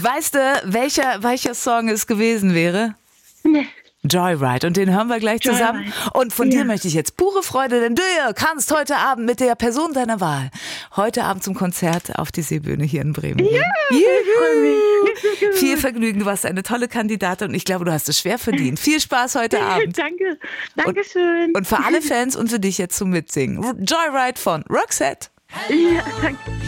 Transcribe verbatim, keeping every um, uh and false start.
Weißt du, welcher, welcher Song es gewesen wäre? Nee. Joyride. Und den hören wir gleich Joyride. zusammen. Und von Ja. dir möchte ich jetzt pure Freude, denn du kannst heute Abend mit der Person deiner Wahl heute Abend zum Konzert auf die Seebühne hier in Bremen gehen. Ja, ich freue mich. Viel Vergnügen, du warst eine tolle Kandidatin und ich glaube, du hast es schwer verdient. Viel Spaß heute Abend. Danke, Dankeschön. Und für alle Fans und für dich jetzt zum Mitsingen. Joyride von Roxette. Ja, danke.